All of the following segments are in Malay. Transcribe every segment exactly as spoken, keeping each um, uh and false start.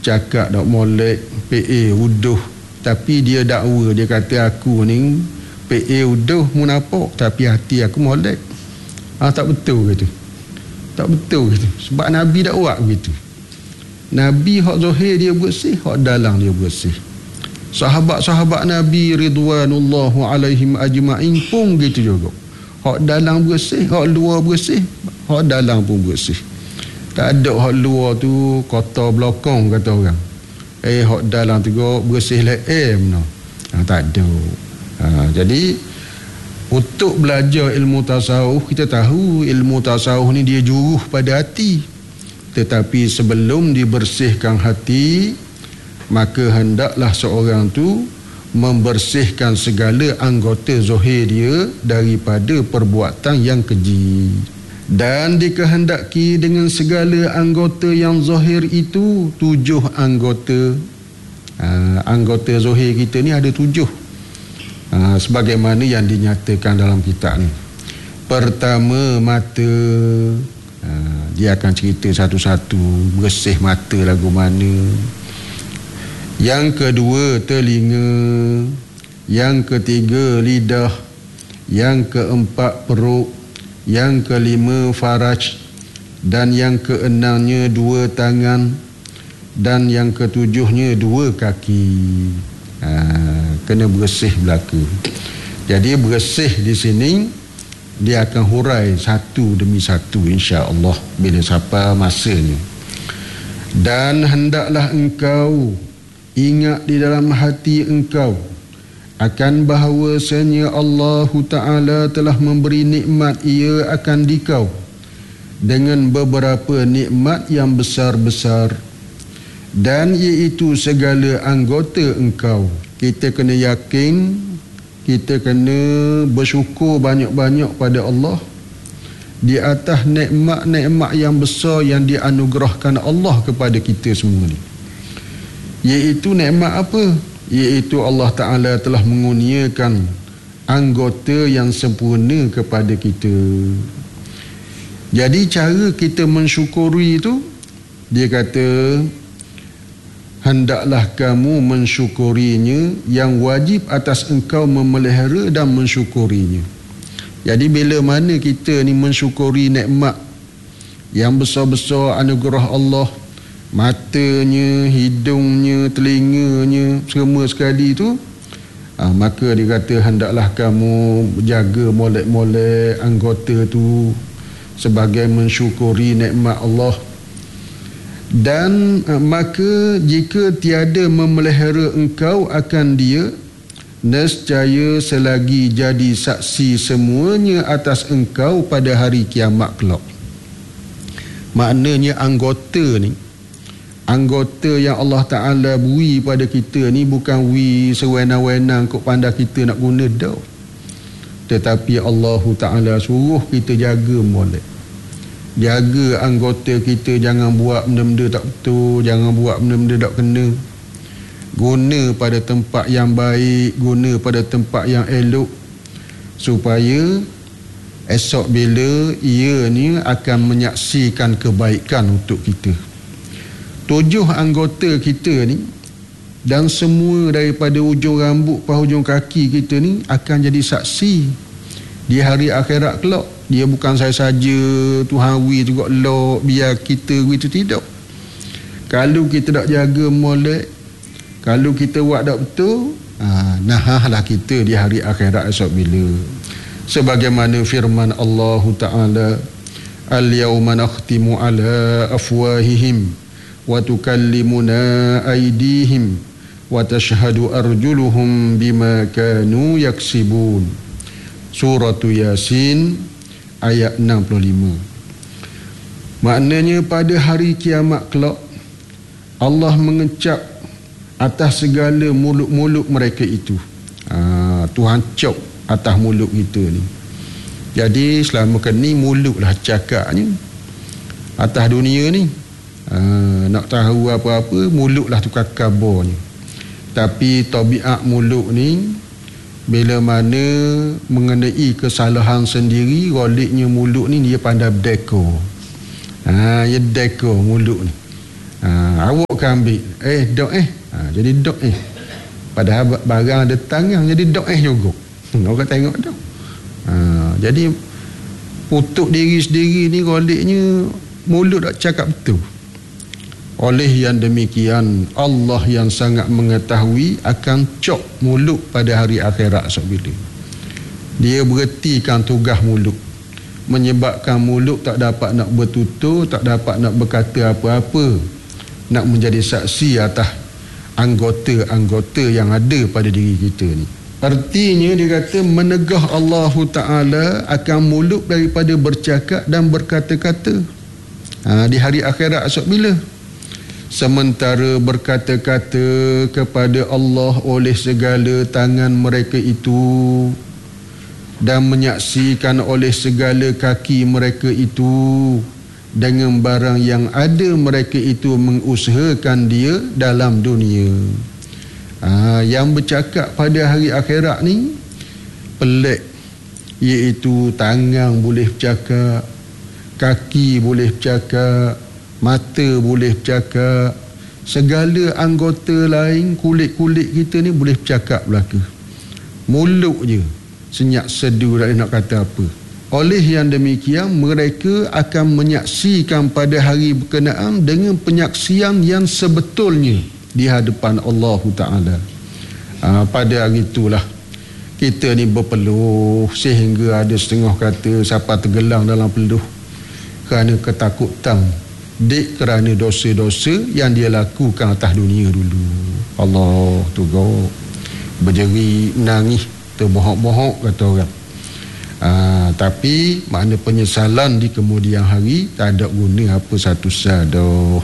cakap dok molek P A uduh, tapi dia dakwa, dia kata aku ni P A uduh munafik tapi hati aku molek. Ah, tak betul gitu. Tak betul gitu. Sebab Nabi dak buat begitu. Nabi hak zahir dia bersih, hak dalam dia bersih. Sahabat-sahabat Nabi ridwanullahu alaihim ajma'in pun gitu juga. Hak dalam bersih, hak luar bersih, hak dalam pun bersih. Tak ada hak luar tu kotor belakang kata orang. Eh hak dalam tu bersih leem no. Ha, tak ada. Ha, jadi untuk belajar ilmu tasawuf, kita tahu ilmu tasawuf ni dia juruh pada hati. Tetapi sebelum dibersihkan hati, maka hendaklah seorang tu membersihkan segala anggota zahir dia daripada perbuatan yang keji. Dan dikehendaki dengan segala anggota yang zahir itu tujuh anggota. Ha, anggota zahir kita ni ada tujuh. Ha, sebagaimana yang dinyatakan dalam kitab ni. Pertama, mata. Ha, dia akan cerita satu-satu bersih mata lagu mana. Yang kedua, telinga. Yang ketiga, lidah. Yang keempat, perut. Yang kelima, faraj. Dan yang keenamnya, dua tangan. Dan yang ketujuhnya, dua kaki. Ha, kena bersih belaka. Jadi bersih di sini dia akan hurai satu demi satu insya-Allah bila sampai masanya. Dan hendaklah engkau ingat di dalam hati engkau akan bahawasanya Allah Ta'ala telah memberi nikmat ia akan dikau dengan beberapa nikmat yang besar-besar, dan iaitu segala anggota engkau. Kita kena yakin, kita kena bersyukur banyak-banyak pada Allah di atas nikmat-nikmat yang besar yang dianugerahkan Allah kepada kita semua ni. Iaitu nikmat apa? Iaitu Allah Ta'ala telah mengurniakan anggota yang sempurna kepada kita. Jadi cara kita mensyukuri itu, dia kata, hendaklah kamu mensyukurinya, yang wajib atas engkau memelihara dan mensyukurinya. Jadi bila mana kita ni mensyukuri nikmat yang besar-besar anugerah Allah, matanya, hidungnya, telinganya, semua sekali tu, ha, maka dia kata hendaklah kamu jaga molek-molek anggota tu sebagai mensyukuri nikmat Allah. Dan uh, maka jika tiada memelihara engkau akan dia, nescaya selagi jadi saksi semuanya atas engkau pada hari kiamat kelak. Maknanya anggota ni, anggota yang Allah Ta'ala beri pada kita ni bukan wi sewenang-wenang kok pandai kita nak guna dah. Tetapi Allah Ta'ala suruh kita jaga molek. Jaga anggota kita, jangan buat benda-benda tak betul, jangan buat benda-benda tak kena. Guna pada tempat yang baik, guna pada tempat yang elok, supaya esok bila ia ni akan menyaksikan kebaikan untuk kita. Tujuh anggota kita ni dan semua daripada ujung rambut ke hujung kaki kita ni akan jadi saksi di hari akhirat kelak. Dia bukan saya saja Tuhan wi juga elok biar kita wi tu, tidak. Kalau kita tak jaga molek, kalau kita buat tak betul, ha, nahlah kita di hari akhirat esok bila. Sebagaimana firman Allah Ta'ala, al-yawma nakhtimu ala afwahihim wa tukallimuna aydihim wa tashhadu arjuluhum bima kanu yaksibun. Surah Yasin ayat enam puluh lima. Maknanya pada hari kiamat kelak Allah mengecap atas segala mulut-mulut mereka itu. Ha, Tuhan cop atas mulut kita ni. Jadi selama ni mulutlah cakapnya atas dunia ni. Ha, nak tahu apa-apa, mulutlah tukar kabarnya. Tapi tabiat mulut ni, bila mana mengenai kesalahan sendiri, goliknya mulut ni dia pandai dekor. Ha, dia dekor mulut ni. Ha, awak kan ambil. Eh, dok eh. Ha, jadi dok eh. Padahal barang ada tangan jadi dok eh juga. Orang tengok tu. Ha, jadi untuk diri sendiri ni goliknya mulut tak cakap betul. Oleh yang demikian, Allah yang sangat mengetahui akan cop mulut pada hari akhirat sebila. Dia berhentikan tugas mulut, menyebabkan mulut tak dapat nak bertutur, tak dapat nak berkata apa-apa, nak menjadi saksi atas anggota-anggota yang ada pada diri kita ni. Artinya dia kata menegah Allah Ta'ala akan mulut daripada bercakap dan berkata-kata ha, di hari akhirat esok bila. Sementara berkata-kata kepada Allah oleh segala tangan mereka itu dan menyaksikan oleh segala kaki mereka itu dengan barang yang ada mereka itu mengusahakan dia dalam dunia. Ha, yang bercakap pada hari akhirat ni pelik, iaitu tangan boleh bercakap, kaki boleh bercakap, mata boleh bercakap, segala anggota lain kulit-kulit kita ni boleh bercakap belaka. Mulut je senyap sedu tak nak kata apa. Oleh yang demikian mereka akan menyaksikan pada hari berkenaan dengan penyaksian yang sebetulnya di hadapan Allah Ta'ala. Ha, pada hari itulah kita ni berpeluh sehingga ada setengah kata siapa tergelang dalam peluh kerana ketakutan, dik kerana dosa-dosa yang dia lakukan atas dunia dulu. Allah tu go berjeri menangis terbohok-bohok kata orang. Aa, tapi makna penyesalan di kemudian hari tak ada guna apa satu sadoh.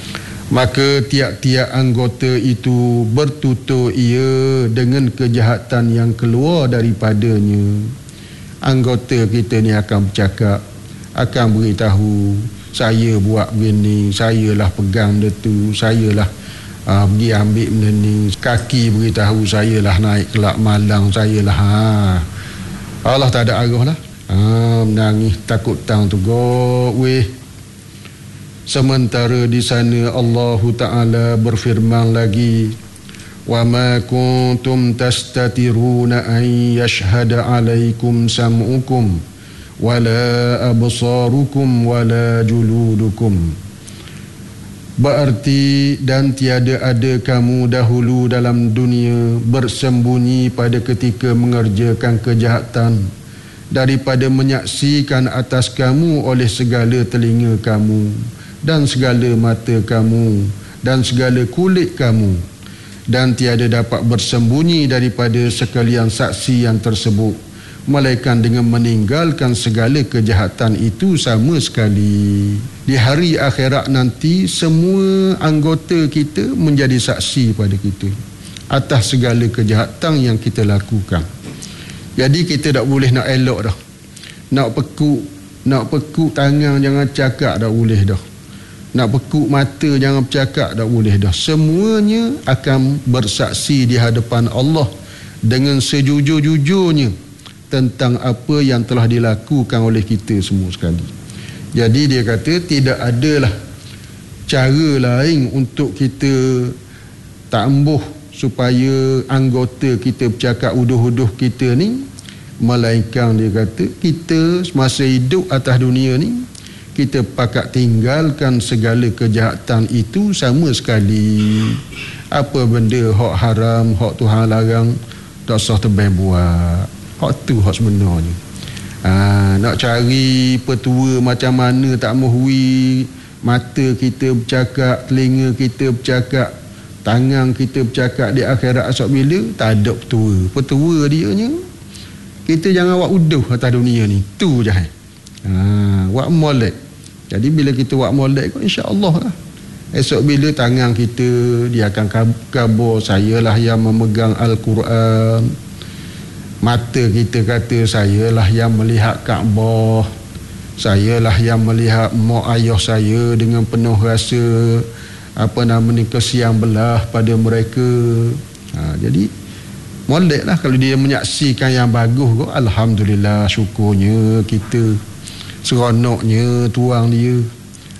Maka tiap-tiap anggota itu bertutur ia dengan kejahatan yang keluar daripadanya. Anggota kita ni akan bercakap, akan beritahu, saya buat begini, saya lah pegang benda tu, saya lah uh, pergi ambil benda ni. Kaki beritahu, saya lah naik kelak malang, saya lah ha. Allah tak ada arah lah. Ha, menangis takut tang tu go weh. Sementara di sana Allah Ta'ala berfirman lagi, wa ma kuntum tastatiruna an yashhada alaikum sam'ukum wala absarukum wala juludukum. Berarti dan tiada ada kamu dahulu dalam dunia bersembunyi pada ketika mengerjakan kejahatan daripada menyaksikan atas kamu oleh segala telinga kamu dan segala mata kamu dan segala kulit kamu, dan tiada dapat bersembunyi daripada sekalian saksi yang tersebut melainkan dengan meninggalkan segala kejahatan itu sama sekali. Di hari akhirat nanti semua anggota kita menjadi saksi pada kita atas segala kejahatan yang kita lakukan. Jadi kita tak boleh nak elok dah. Nak pekuk, nak pekuk tangan jangan cakap tak boleh dah. Nak pekuk mata jangan bercakap tak boleh dah. Semuanya akan bersaksi di hadapan Allah dengan sejujur-jujurnya tentang apa yang telah dilakukan oleh kita semua sekali. Jadi dia kata tidak adalah cara lain untuk kita tambuh supaya anggota kita bercakap uduh-uduh kita ni, melainkan dia kata kita semasa hidup atas dunia ni kita pakat tinggalkan segala kejahatan itu sama sekali. Apa benda hak haram, hak Tuhan larang, tak usah tebang buat. Hak tu hak sebenarnya. Ha, nak cari petua macam mana tak mahui, mata kita bercakap, telinga kita bercakap, tangan kita bercakap di akhirat esok bila, tak ada petua. Petua dia nya kita jangan buat uduh atas dunia ni. Tu je. Ha, buat molek. Jadi bila kita buat molek, insya-Allah lah. Esok bila tangan kita dia akan kabur, sayalah yang memegang Al-Quran. Mata kita kata sayalah yang melihat Kaabah, sayalah yang melihat mak ayah saya dengan penuh rasa apa nama ni kesian belah pada mereka. Ha, jadi moleklah kalau dia menyaksikan yang bagus, alhamdulillah, syukurnya kita, seronoknya tuang dia.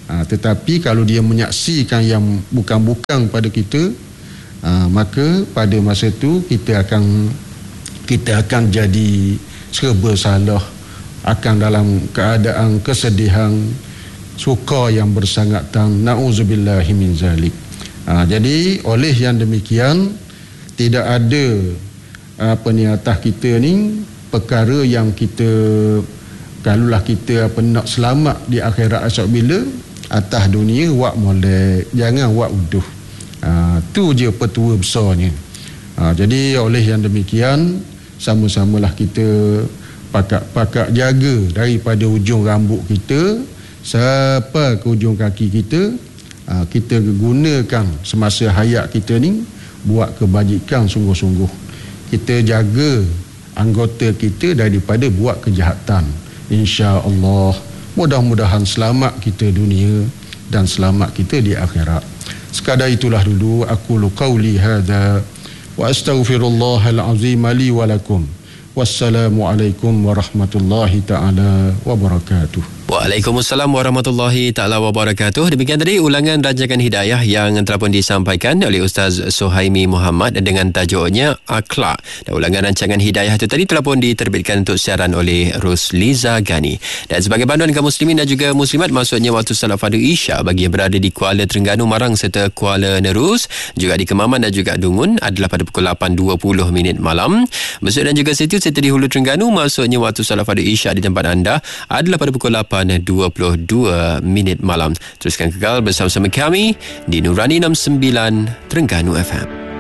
Ha, tetapi kalau dia menyaksikan yang bukan-bukan pada kita, ha, maka pada masa itu kita akan kita akan jadi serba salah, akan dalam keadaan kesedihan, suka yang bersangatan. Na'udzubillahi min zalik. Ha, jadi oleh yang demikian, tidak ada apa ni atas kita ni perkara yang kita, kalaulah kita apa nak selamat di akhirat esok bila, atas dunia wak molek, jangan wak uduh. Ha, tu je petua besarnya. Ha, jadi oleh yang demikian, sama-samalah kita pakak-pakak jaga daripada ujung rambut kita sampai ke ujung kaki kita. Ha, kita gunakan semasa hayat kita ni buat kebajikan sungguh-sungguh. Kita jaga anggota kita daripada buat kejahatan. Insya-Allah, mudah-mudahan selamat kita dunia dan selamat kita di akhirat. Sekadar itulah dulu aqulu qauli hadza wa astaghfirullahal azim li wa lakum. Wassalamualaikum warahmatullahi taala wabarakatuh. Waalaikumsalam warahmatullahi taala wabarakatuh. Demikian tadi ulangan rancangan hidayah yang telah pun disampaikan oleh Ustaz Suhaimi Muhammad dengan tajuknya Akhlak. Dan ulangan rancangan hidayah itu tadi telah pun diterbitkan untuk siaran oleh Rusliza Ghani. Dan sebagai panduan kaum muslimin dan juga muslimat, maksudnya waktu salat fardu Isya bagi yang berada di Kuala Terengganu, Marang serta Kuala Nerus, juga di Kemaman dan juga Dungun adalah pada pukul lapan dua puluh minit malam. Mesut dan juga Situ serta di Hulu Terengganu, maksudnya waktu salat fardu Isya di tempat anda adalah pada pukul lapan dua puluh dua minit malam. Teruskan kekal bersama-sama kami di Nurani enam puluh sembilan Terengganu F M.